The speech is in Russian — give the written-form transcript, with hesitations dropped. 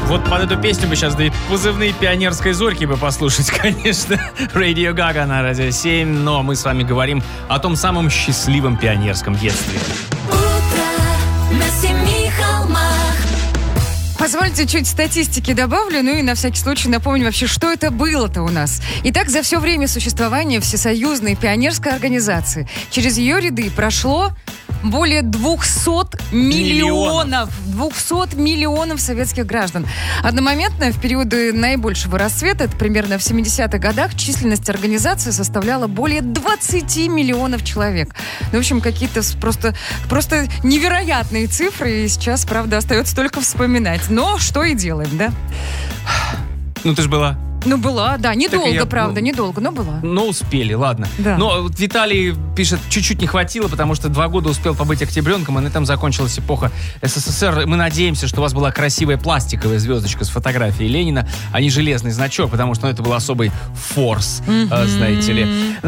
Вот под эту песню бы сейчас, да и позывные пионерской зорьки бы послушать, конечно. Radio Gaga на Радио 7. Но мы с вами говорим о том самом счастливом пионерском детстве. Утро на семи холмах. Позвольте, чуть статистики добавлю, ну и на всякий случай напомню вообще, что это было-то у нас. Итак, за все время существования Всесоюзной пионерской организации через ее ряды прошло более 200 миллионов. 200 миллионов советских граждан. Одномоментно, в периоды наибольшего расцвета, это примерно в 70-х годах, численность организации составляла более 20 миллионов человек. Ну, в общем, какие-то просто невероятные цифры, и сейчас, правда, остается только вспоминать. Но что и делаем, да? Ну, ты ж была. Ну, была, да. Недолго, я, правда, недолго, но была. Но успели, ладно. Да. Но вот Виталий пишет, чуть-чуть не хватило, потому что 2 года успел побыть октябренком, и на этом закончилась эпоха СССР. Мы надеемся, что у вас была красивая пластиковая звездочка с фотографией Ленина, а не железный значок, потому что это был особый форс, знаете ли.